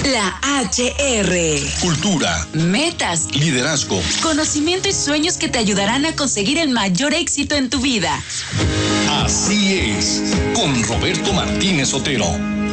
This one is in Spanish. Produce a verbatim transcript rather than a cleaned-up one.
La H R. Cultura, metas, liderazgo, conocimiento y sueños que te ayudarán a conseguir el mayor éxito en tu vida. Así es, con Roberto Martínez Otero.